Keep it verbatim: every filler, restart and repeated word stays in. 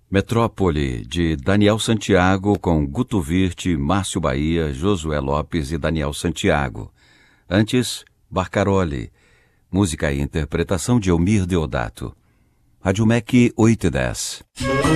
Metrópole, de Daniel Santiago, com Guto Virte, Márcio Bahia, Josué Lopes e Daniel Santiago. Antes, Barcarole, música e interpretação de Elmir Deodato. Rádio M E C oito e dez.